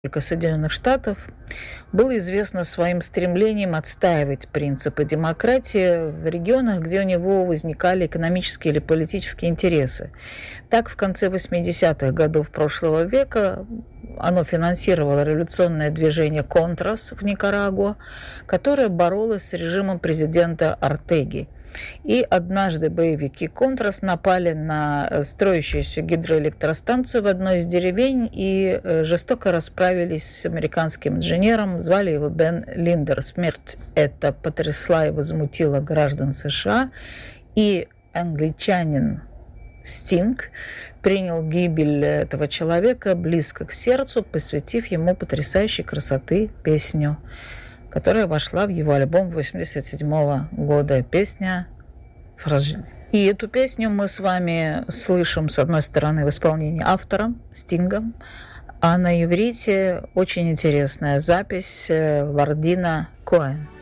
Соединенных Штатов было известно своим стремлением отстаивать принципы демократии в регионах, где у него возникали экономические или политические интересы. Так, в конце 80-х годов прошлого века оно финансировало революционное движение «Контрас» в Никарагуа, которое боролось с режимом президента Ортеги. И однажды боевики «Контрас» напали на строящуюся гидроэлектростанцию в одной из деревень и жестоко расправились с американским инженером. Звали его Бен Линдер. Смерть эта потрясла и возмутила граждан США. И англичанин Стинг принял гибель этого человека близко к сердцу, посвятив ему потрясающей красоты песню, которая вошла в его альбом 1987 года, песня «Фразжин». И эту песню мы с вами слышим, с одной стороны, в исполнении автора, Стинга, а на иврите очень интересная запись Вардина Коэн.